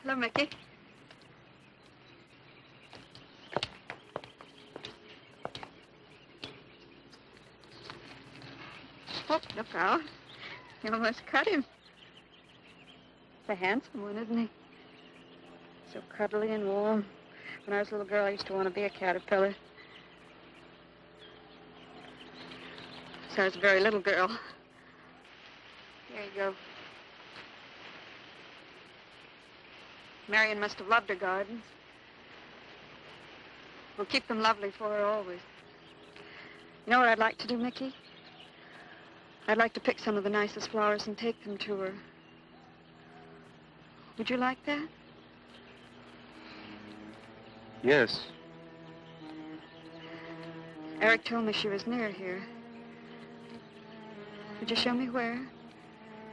Hello, Mickey. Oh, look out. You almost cut him. He's a handsome one, isn't he? So cuddly and warm. When I was a little girl, I used to want to be a caterpillar. So I was a very little girl. Here you go. Marion must have loved her gardens. We'll keep them lovely for her always. You know what I'd like to do, Mickey? I'd like to pick some of the nicest flowers and take them to her. Would you like that? Yes. Eric told me she was near here. Would you show me where?